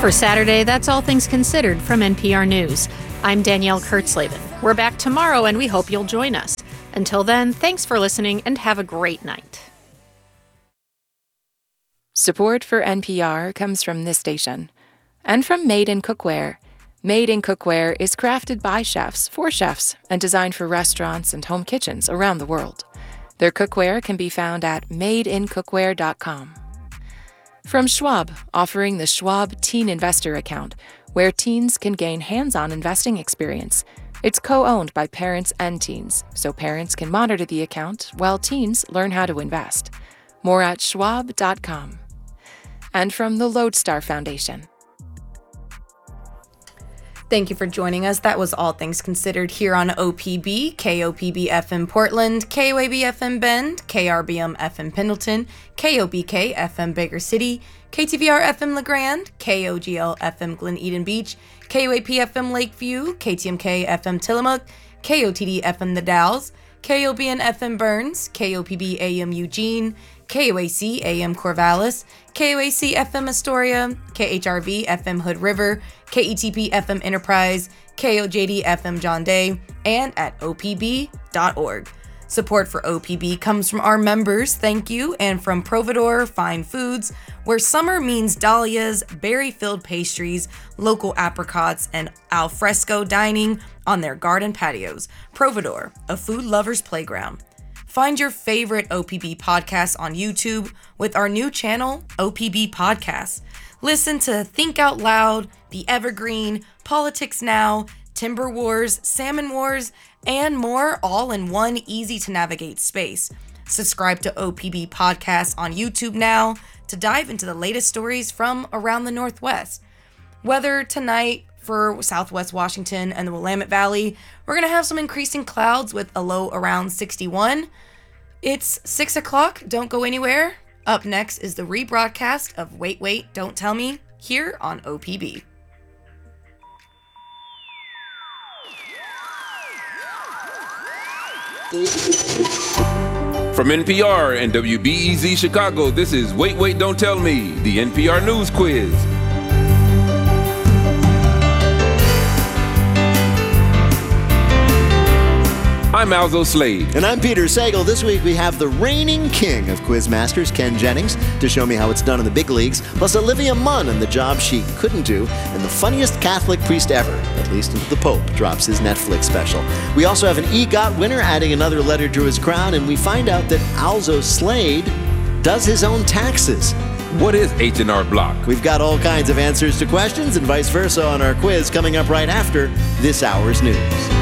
For Saturday, that's All Things Considered from NPR News. I'm Danielle Kurtzleben. We're back tomorrow, and we hope you'll join us. Until then, thanks for listening, and have a great night. Support for NPR comes from this station and from Made in Cookware. Made in Cookware is crafted by chefs for chefs and designed for restaurants and home kitchens around the world. Their cookware can be found at madeincookware.com. From Schwab, offering the Schwab Teen Investor Account, where teens can gain hands-on investing experience. It's co-owned by parents and teens, so parents can monitor the account while teens learn how to invest. More at schwab.com. And from the Lodestar Foundation. Thank you for joining us. That was All Things Considered here on OPB, KOPB FM Portland, KOAB FM Bend, KRBM FM Pendleton, KOBK FM Baker City, KTVR FM LeGrand, KOGL FM Glen Eden Beach, KOAP FM Lakeview, KTMK FM Tillamook, KOTD FM The Dalles, KOBN FM Burns, KOPB AM Eugene, KOAC AM Corvallis, KOAC FM Astoria, KHRV FM Hood River, KETP FM Enterprise, KOJD FM John Day, and at opb.org. Support for OPB comes from our members, thank you, and from Providor Fine Foods, where summer means dahlias, berry-filled pastries, local apricots, and al fresco dining on their garden patios. Providor, a food lover's playground. Find your favorite OPB podcasts on YouTube with our new channel, OPB Podcasts. Listen to Think Out Loud, The Evergreen, Politics Now, Timber Wars, Salmon Wars, and more, all in one easy-to-navigate space. Subscribe to OPB Podcasts on YouTube now to dive into the latest stories from around the Northwest. Weather tonight for Southwest Washington and the Willamette Valley, we're going to have some increasing clouds with a low around 61. It's 6 o'clock. Don't go anywhere. Up next is the rebroadcast of Wait, Wait, Don't Tell Me here on OPB. From NPR and WBEZ Chicago, this is Wait, Wait, Don't Tell Me, the NPR News Quiz. I'm Alzo Slade. And I'm Peter Sagal. This week we have the reigning king of Quizmasters, Ken Jennings, to show me how it's done in the big leagues, plus Olivia Munn and the job she couldn't do, and the funniest Catholic priest ever, at least until the Pope drops his Netflix special. We also have an EGOT winner adding another letter to his crown, and we find out that Alzo Slade does his own taxes. What is H&R Block? We've got all kinds of answers to questions and vice versa on our quiz coming up right after this hour's news.